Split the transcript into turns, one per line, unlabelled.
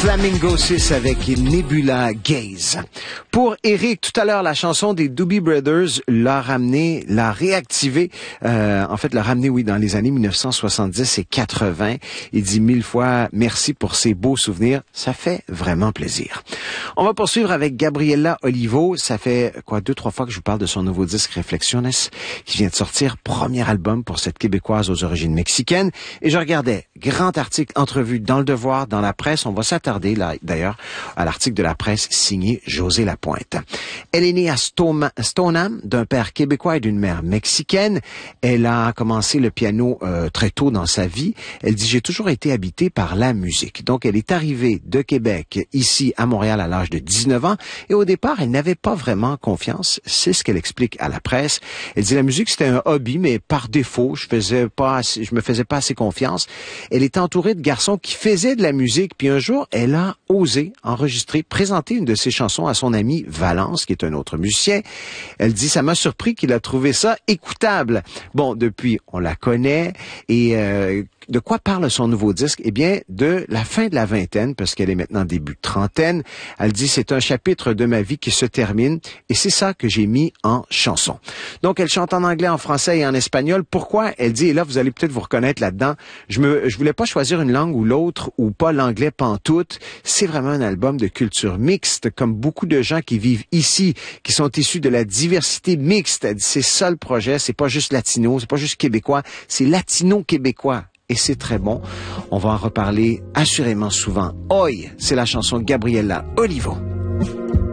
Flamingo 6 avec Nebula Gaze. Pour Eric, tout à l'heure, la chanson des Doobie Brothers l'a réactivé, oui, dans les années 1970 et 80. Il dit 1000 fois merci pour ces beaux souvenirs. Ça fait vraiment plaisir. On va poursuivre avec Gabriela Olivo. Ça fait, 2-3 fois que je vous parle de son nouveau disque Reflexiones, qui vient de sortir, premier album pour cette Québécoise aux origines mexicaines. Et je regardais, grand article, entrevue dans Le Devoir, dans la presse. On va s'attarder là, d'ailleurs, à l'article de la presse signé José Lapointe. Elle est née à Stoneham, d'un père québécois et d'une mère mexicaine. Elle a commencé le piano très tôt dans sa vie. Elle dit « J'ai toujours été habitée par la musique ». Donc, elle est arrivée de Québec, ici, à Montréal, à l'âge de 19 ans. Et au départ, elle n'avait pas vraiment confiance. C'est ce qu'elle explique à la presse. Elle dit « La musique, c'était un hobby, mais par défaut, je me faisais pas assez confiance ». Elle est entourée de garçons qui faisaient de la musique. Puis un jour, elle a osé enregistrer, présenter une de ses chansons à son ami Valence, qui est un autre musicien. Elle dit, ça m'a surpris qu'il a trouvé ça écoutable. Bon, depuis, on la connaît et de quoi parle son nouveau disque? Eh bien, de la fin de la vingtaine, parce qu'elle est maintenant début de trentaine. Elle dit, c'est un chapitre de ma vie qui se termine et c'est ça que j'ai mis en chanson. Donc, elle chante en anglais, en français et en espagnol. Pourquoi? Elle dit, et là, vous allez peut-être vous reconnaître là-dedans, je voulais pas choisir une langue ou l'autre ou pas l'anglais pantoute. C'est vraiment un album de culture mixte, comme beaucoup de gens qui vivent ici, qui sont issus de la diversité mixte. Elle dit, c'est ça le projet, c'est pas juste latino, c'est pas juste québécois, c'est latino-québécois. Et c'est très bon. On va en reparler assurément souvent. Oi, c'est la chanson de Gabriela Olivo.